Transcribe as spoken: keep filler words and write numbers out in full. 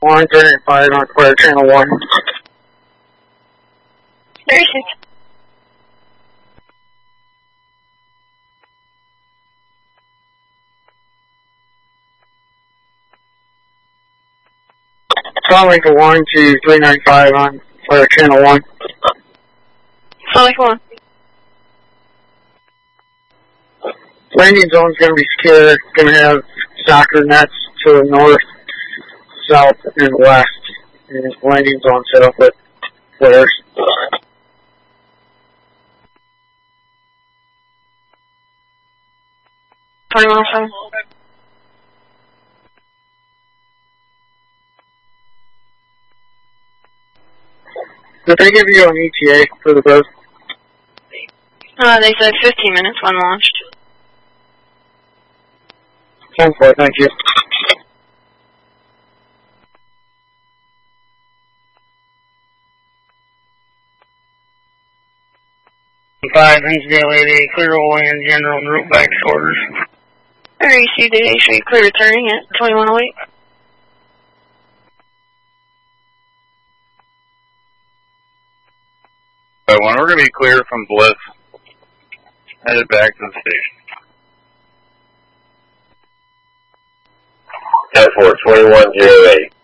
one thirty-five on Clear Channel one. thirty-six. Following to one to three ninety-five on Clear Channel one. Following one. Landing zone's going to be secure. Going to have soccer nets to the north, south, and west. And landing zone set up with flares. twenty-one seven. Did they give you an E T A for the boat? Uh, they said fifteen minutes when launched. ten four, thank you. Five, Hinsdale eight eight, clear all land, general, and route back to orders. Alright, you see the show you clear returning at twenty-one oh eight. Alright, when we're going to be clear from Bliss, headed back to the station. ten four, twenty-one oh eight.